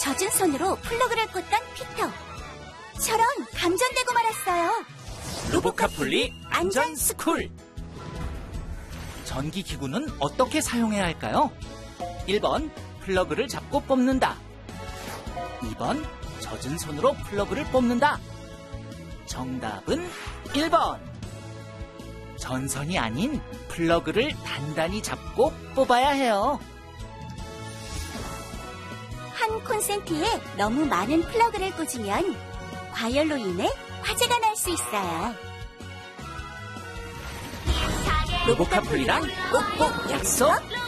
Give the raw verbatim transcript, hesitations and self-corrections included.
젖은 손으로 플러그를 꽂던 피터. 처럼 감전되고 말았어요. 로보카폴리 안전스쿨. 전기기구는 어떻게 사용해야 할까요? 일 번 플러그를 잡고 뽑는다. 이 번 젖은 손으로 플러그를 뽑는다. 정답은 일 번. 전선이 아닌 플러그를 단단히 잡고 뽑아야 해요. 한 콘센트에 너무 많은 플러그를 꽂으면 과열로 인해 화재가 날 수 있어요. 로보카폴리랑 꼭꼭 약속!